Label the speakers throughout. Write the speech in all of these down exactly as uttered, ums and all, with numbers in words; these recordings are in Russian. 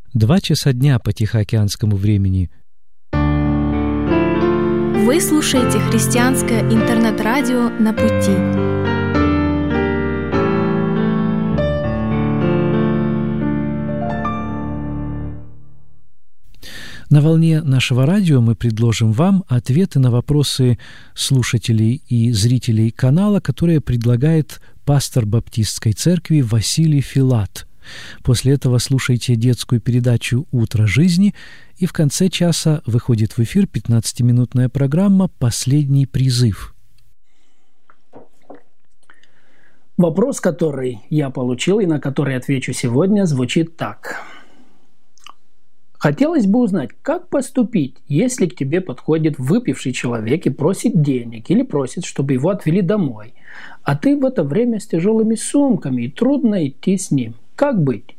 Speaker 1: Два часа дня по Тихоокеанскому времени.
Speaker 2: Вы слушаете христианское интернет-радио «На пути».
Speaker 1: На волне нашего радио мы предложим вам ответы на вопросы слушателей и зрителей канала, которые предлагает пастор Баптистской церкви Василий Филат. После этого слушайте детскую передачу «Утро жизни», и в конце часа выходит в эфир пятнадцатиминутная программа «Последний призыв».
Speaker 3: Вопрос, который я получил и на который отвечу сегодня, звучит так. Хотелось бы узнать, как поступить, если к тебе подходит выпивший человек и просит денег или просит, чтобы его отвели домой, а ты в это время с тяжелыми сумками и трудно идти с ним. Как быть?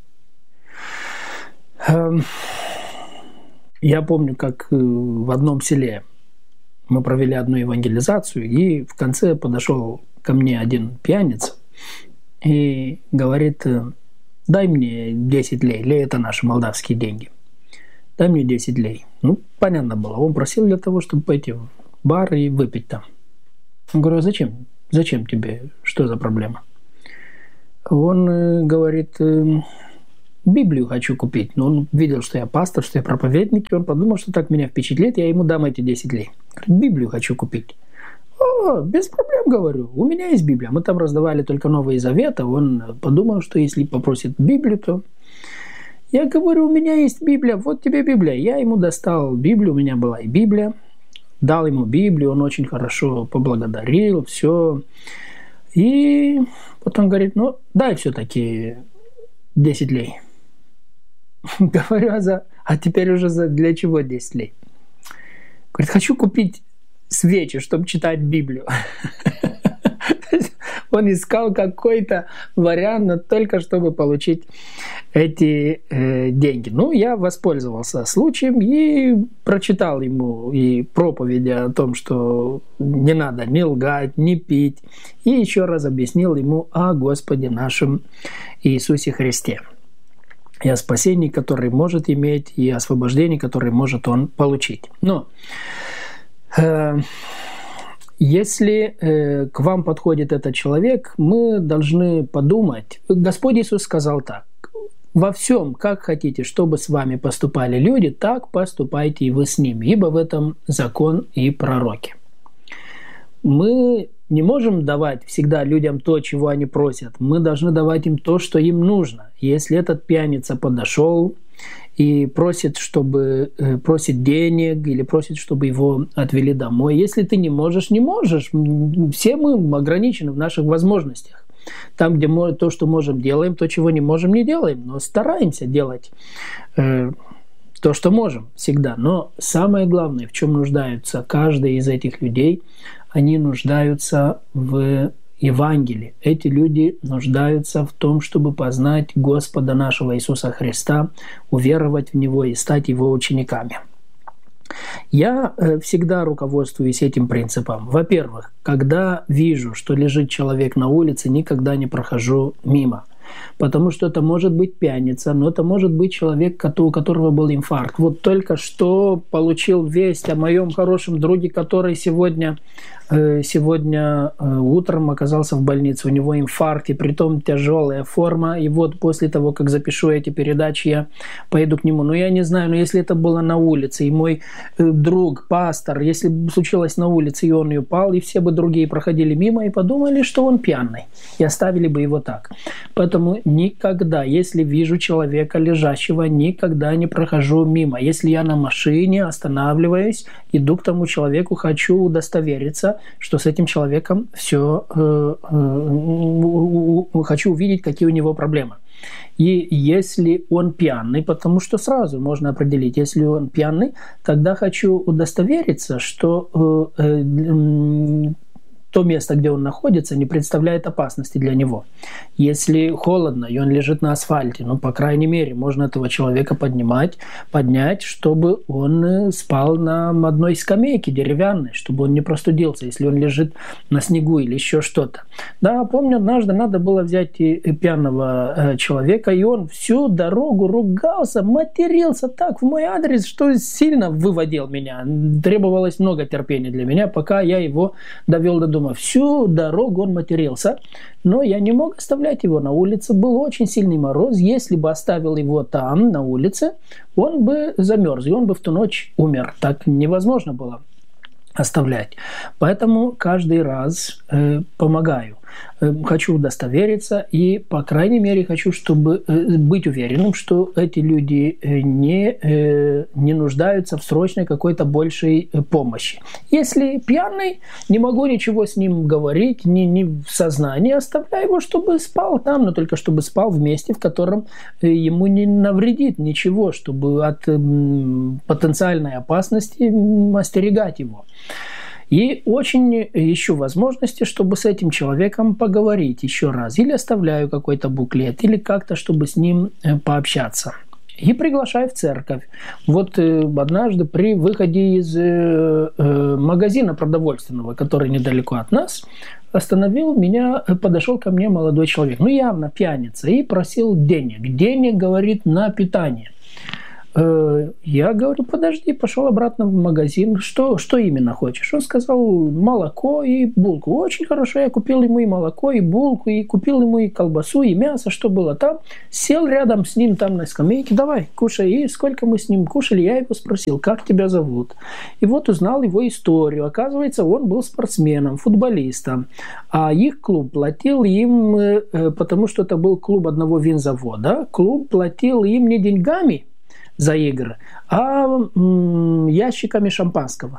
Speaker 3: Я помню, как в одном селе мы провели одну евангелизацию, и в конце подошел ко мне один пьяница и говорит: дай мне десять лей, лей – это наши молдавские деньги. Дай мне десять лей. Ну, понятно было. Он просил для того, чтобы пойти в бар и выпить там. Я говорю: а зачем? Зачем тебе? Что за проблема? Он э, говорит: э, Библию хочу купить. Но он видел, что я пастор, что я проповедник, и он подумал, что так меня впечатлит, я ему дам эти десять лей. Говорит: Библию хочу купить. О, без проблем, говорю. У меня есть Библия. Мы там раздавали только Новый Завет, а он подумал, что если попросит Библию, то... Я говорю: у меня есть Библия, вот тебе Библия. Я ему достал Библию, у меня была и Библия. Дал ему Библию, он очень хорошо поблагодарил, все. И потом говорит: ну, дай все-таки десять лей. Говорю: а, за... а теперь уже за... для чего десять лей? Говорит: хочу купить свечи, чтобы читать Библию. Он искал какой-то вариант, но только чтобы получить эти э, деньги. Ну, я воспользовался случаем и прочитал ему и проповеди о том, что не надо ни лгать, ни пить. И еще раз объяснил ему о Господе нашем Иисусе Христе. И о спасении, которое может иметь, и о освобождении, которое может он получить. Но... Э, Если э, к вам подходит этот человек, мы должны подумать. Господь Иисус сказал так: «Во всем, как хотите, чтобы с вами поступали люди, так поступайте и вы с ними, ибо в этом закон и пророки». Мы не можем давать всегда людям то, чего они просят. Мы должны давать им то, что им нужно. Если этот пьяница подошел и просит, чтобы, просит денег или просит, чтобы его отвели домой. Если ты не можешь, не можешь. Все мы ограничены в наших возможностях. Там, где мы то, что можем, делаем, то, чего не можем, не делаем. Но стараемся делать э, то, что можем всегда. Но самое главное, в чем нуждаются каждый из этих людей, они нуждаются в Евангелии. Эти люди нуждаются в том, чтобы познать Господа нашего Иисуса Христа, уверовать в Него и стать Его учениками. Я всегда руководствуюсь этим принципом. Во-первых, когда вижу, что лежит человек на улице, никогда не прохожу мимо. Потому что это может быть пьяница, но это может быть человек, у которого был инфаркт. Вот только что получил весть о моем хорошем друге, который сегодня, сегодня утром оказался в больнице. У него инфаркт, и притом тяжелая форма. И вот после того, как запишу эти передачи, я поеду к нему. Но я не знаю, но если это было на улице, и мой друг, пастор, если бы случилось на улице, и он и упал, и все бы другие проходили мимо и подумали, что он пьяный, и оставили бы его так. Поэтому никогда, если вижу человека лежащего, никогда не прохожу мимо. Если я на машине останавливаюсь, иду к тому человеку, хочу удостовериться, что с этим человеком все, э, э, хочу увидеть, какие у него проблемы. И если он пьяный, потому что сразу можно определить, если он пьяный, тогда хочу удостовериться, что э, э, то место, где он находится, не представляет опасности для него. Если холодно, и он лежит на асфальте, ну, по крайней мере, можно этого человека поднимать, поднять, чтобы он спал на одной скамейке деревянной, чтобы он не простудился, если он лежит на снегу или еще что-то. Да, помню, однажды надо было взять пьяного человека, и он всю дорогу ругался, матерился так в мой адрес, что сильно выводил меня. Требовалось много терпения для меня, пока я его довел до дома. Всю дорогу он матерился, но я не мог оставлять его на улице. Был очень сильный мороз. Если бы оставил его там, на улице, он бы замерз, и он бы в ту ночь умер. Так невозможно было оставлять. Поэтому каждый раз э, помогаю. Э, хочу удостовериться и, по крайней мере, хочу, чтобы э, быть уверенным, что эти люди э, не, э, не нуждаются в срочной какой-то большей э, помощи. Если пьяный, не могу ничего с ним говорить, ни, ни в сознании, оставляю его, чтобы спал там, но только чтобы спал в месте, в котором э, ему не навредит ничего, чтобы от э, потенциальной опасности э, остерегать его. И очень ищу возможности, чтобы с этим человеком поговорить еще раз. Или оставляю какой-то буклет, или как-то, чтобы с ним пообщаться. И приглашаю в церковь. Вот однажды при выходе из магазина продовольственного, который недалеко от нас, остановил меня, подошел ко мне молодой человек, ну явно пьяница, и просил денег. Денег, говорит, на питание. Я говорю, подожди, пошел обратно в магазин. Что, что именно хочешь? Он сказал, молоко и булку. Очень хорошо, я купил ему и молоко, и булку, и купил ему и колбасу, и мясо, что было там. Сел рядом с ним там на скамейке, давай, кушай. И сколько мы с ним кушали, я его спросил, как тебя зовут? И вот узнал его историю. Оказывается, он был спортсменом, футболистом. А их клуб платил им, потому что это был клуб одного винзавода, клуб платил им не деньгами за игры, а м, ящиками шампанского.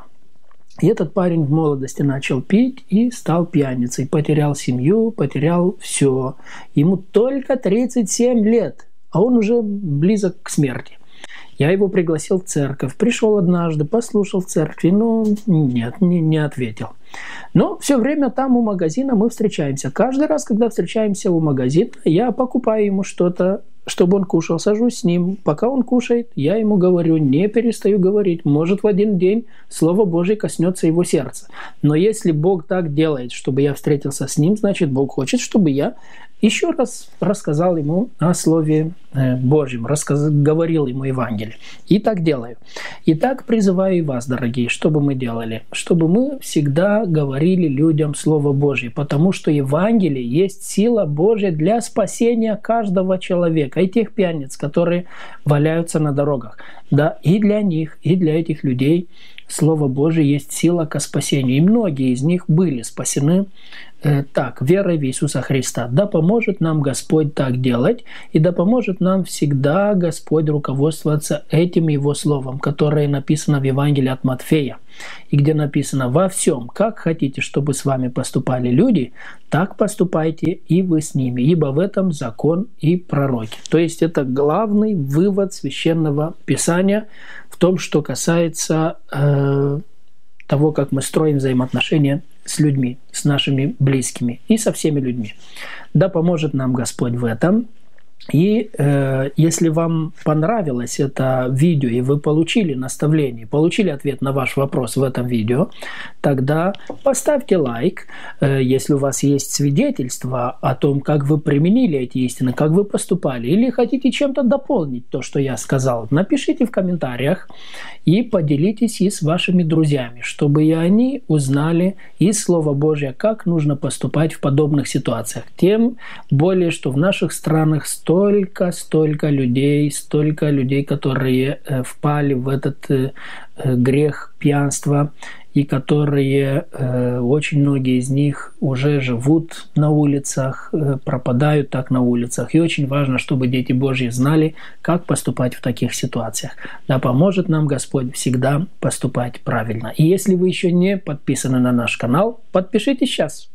Speaker 3: И этот парень в молодости начал пить и стал пьяницей. Потерял семью, потерял все. Ему только тридцать семь лет, а он уже близок к смерти. Я его пригласил в церковь. Пришел однажды, послушал в церкви, но нет, не, не ответил. Но все время там у магазина мы встречаемся. Каждый раз, когда встречаемся у магазина, я покупаю ему что-то, чтобы он кушал, сажусь с ним. Пока он кушает, я ему говорю, не перестаю говорить. Может, в один день Слово Божие коснется его сердца. Но если Бог так делает, чтобы я встретился с ним, значит, Бог хочет, чтобы я еще раз рассказал ему о Слове Божьем, рассказ... говорил ему Евангелие. И так делаю. И так призываю и вас, дорогие, чтобы мы делали. Чтобы мы всегда говорили людям Слово Божье, потому что Евангелие есть сила Божья для спасения каждого человека, и тех пьяниц, которые валяются на дорогах. Да, и для них, и для этих людей Слово Божие есть сила ко спасению. И многие из них были спасены э, так, верой в Иисуса Христа. Да поможет нам Господь так делать, и да поможет нам всегда Господь руководствоваться этим Его Словом, которое написано в Евангелии от Матфея, и где написано: «Во всем, как хотите, чтобы с вами поступали люди, так поступайте и вы с ними, ибо в этом закон и пророки». То есть это главный вывод Священного Писания в том, что касается э, того, как мы строим взаимоотношения с людьми, с нашими близкими и со всеми людьми. Да поможет нам Господь в этом. И э, если вам понравилось это видео, и вы получили наставление, получили ответ на ваш вопрос в этом видео, тогда поставьте лайк. Э, если у вас есть свидетельство о том, как вы применили эти истины, как вы поступали, или хотите чем-то дополнить то, что я сказал, напишите в комментариях и поделитесь и с вашими друзьями, чтобы и они узнали из Слова Божия, как нужно поступать в подобных ситуациях. Тем более, что в наших странах сто Столько, столько людей, столько людей, которые э, впали в этот э, грех пьянства, и которые, э, очень многие из них уже живут на улицах, э, пропадают так на улицах. И очень важно, чтобы дети Божьи знали, как поступать в таких ситуациях. Да поможет нам Господь всегда поступать правильно. И если вы еще не подписаны на наш канал, подпишитесь сейчас.